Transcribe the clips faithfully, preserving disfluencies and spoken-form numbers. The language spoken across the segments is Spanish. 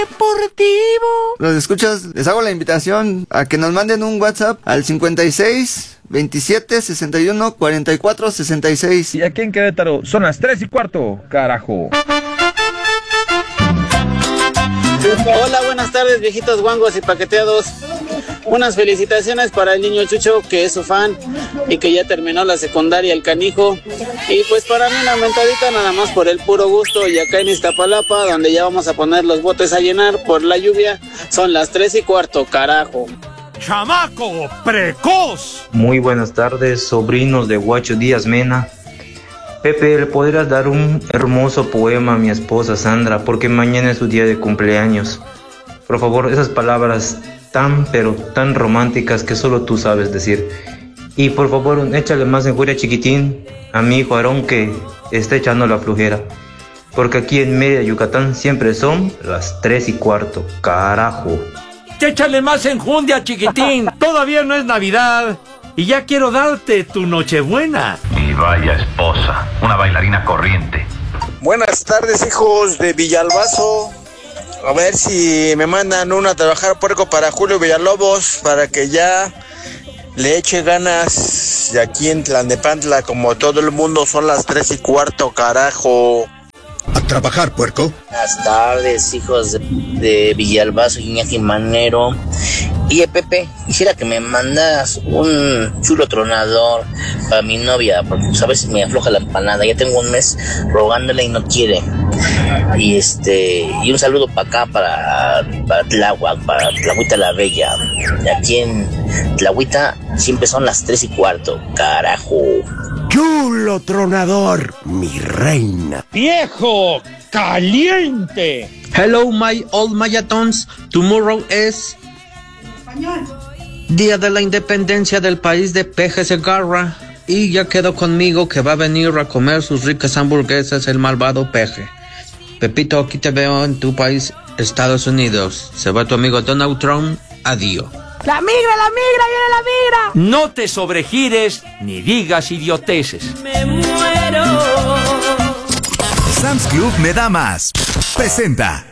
Deportivo. Los escuchas, les hago la invitación a que nos manden un WhatsApp al cincuenta y seis, veintisiete, sesenta y uno, cuarenta y cuatro, sesenta y seis. Y aquí en Querétaro son las tres y cuarto, carajo. Hola, buenas tardes, viejitos guangos y paqueteados. Unas felicitaciones para el niño Chucho, que es su fan y que ya terminó la secundaria, el canijo. Y pues para mí una mentadita nada más por el puro gusto. Y acá en Iztapalapa, donde ya vamos a poner los botes a llenar por la lluvia, son las tres y cuarto, carajo. ¡Chamaco precoz! Muy buenas tardes, sobrinos de Guacho Díaz Mena. Pepe, ¿le podrías dar un hermoso poema a mi esposa Sandra? Porque mañana es su día de cumpleaños. Por favor, esas palabras tan, pero tan románticas que solo tú sabes decir. Y por favor, échale más enjundia, chiquitín, a mi hijo Aarón, que está echando la flujera. Porque aquí en Mérida, Yucatán, siempre son las tres y cuarto, carajo. Échale más enjundia, chiquitín. Todavía no es Navidad y ya quiero darte tu Nochebuena. Y vaya esposa, una bailarina corriente. Buenas tardes, hijos de Villalbazo. A ver si me mandan uno a trabajar puerco para Julio Villalobos, para que ya le eche ganas. Y aquí en Tlalnepantla, como todo el mundo, son las tres y cuarto, carajo. A trabajar, puerco. Buenas tardes, hijos de, de Villalbazo, Iñaki Manero. Y Pepe, quisiera que me mandas un chulo tronador para mi novia, porque pues, a veces me afloja la empanada. Ya tengo un mes rogándole y no quiere. Y este y un saludo para acá, para, para Tláhuac, para Tlahuita la Bella. Y aquí en Tlahuita siempre son las tres y cuarto, carajo. Chulo tronador, mi reina. ¡Viejo caliente! Hello, my old Mayatons. Tomorrow is Día de la Independencia del país de Peje Segarra. Y ya quedó conmigo que va a venir a comer sus ricas hamburguesas el malvado Peje. Pepito, aquí te veo en tu país, Estados Unidos. Se va tu amigo Donald Trump. Adiós. ¡La migra, la migra, viene la migra! No te sobregires ni digas idioteces. Me muero. Sam's Club me da más. Presenta.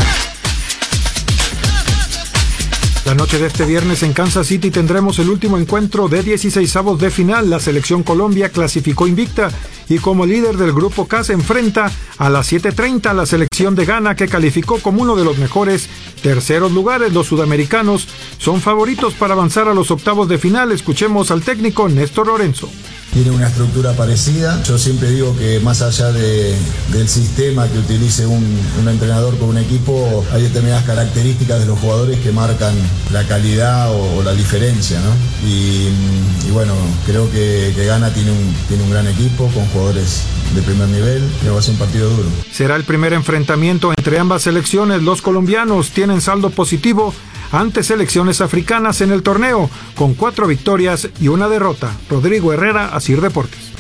La noche de este viernes en Kansas City tendremos el último encuentro de dieciseisavos de final. La selección Colombia clasificó invicta y como líder del grupo K se enfrenta a las siete treinta a la selección de Ghana, que calificó como uno de los mejores terceros lugares. Los sudamericanos son favoritos para avanzar a los octavos de final. Escuchemos al técnico Néstor Lorenzo. Tiene una estructura parecida. Yo siempre digo que más allá de, del sistema que utilice un, un entrenador con un equipo, hay determinadas características de los jugadores que marcan la calidad o, o la diferencia, ¿no? Y, y bueno, creo que, que Ghana tiene un, tiene un gran equipo con jugadores de primer nivel y va a ser un partido duro. Será el primer enfrentamiento entre ambas selecciones. Los colombianos tienen saldo positivo ante selecciones africanas en el torneo, con cuatro victorias y una derrota. Rodrigo Herrera, Asir Deportes.